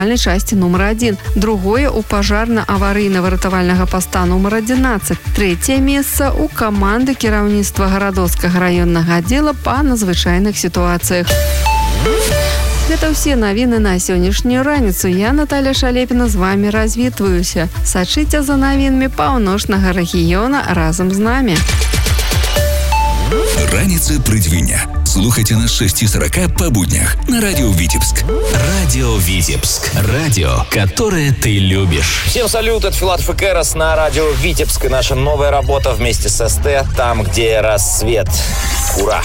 части номер 1. Другое у пажарна-аварыйна-выратавальнага поста номер 11. Третье место у команды кіраўніцтва гарадоцкага раённага отдела по надзвычайных ситуациях. Это все новины на сегодняшнюю раніцу. Я, Наталья Шалепина, с вами развітваюся. Сачыце за новинами паўночнага рэгіёна разом с нами. Раніца прыдвіння. Слухайте нас с 6:40 по буднях на радио Витебск. Радио Витебск. Радио, которое ты любишь. Всем салют, это Филат Фекерас на радио Витебск. И наша новая работа вместе с СТ, там, где рассвет. Ура!